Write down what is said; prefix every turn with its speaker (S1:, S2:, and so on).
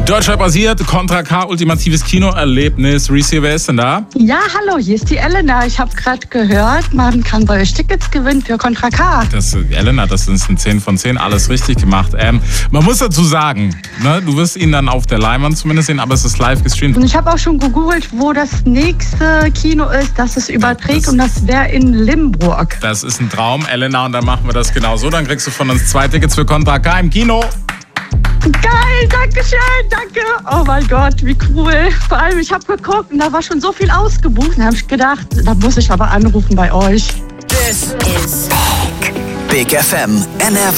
S1: Deutschland basiert, Contra K, ultimatives Kinoerlebnis. Reese, wer ist denn da?
S2: Ja, hallo, hier ist die Elena. Ich habe gerade gehört, man kann bei euch Tickets gewinnen für Contra K.
S1: Elena, das ist ein 10 von 10, alles richtig gemacht. Man muss dazu sagen, ne, du wirst ihn dann auf der Leinwand zumindest sehen, aber es ist live gestreamt.
S2: Und ich habe auch schon gegoogelt, wo das nächste Kino ist, das es überträgt, und das wäre in Limburg.
S1: Das ist ein Traum, Elena, und dann machen wir das genau so. Dann kriegst du von uns 2 Tickets für Contra K im Kino.
S2: Geil, danke schön, danke. Oh mein Gott, wie cool. Vor allem, ich habe geguckt und da war schon so viel ausgebucht. Da habe ich gedacht, da muss ich aber anrufen bei euch.
S3: This is Big FM NRW.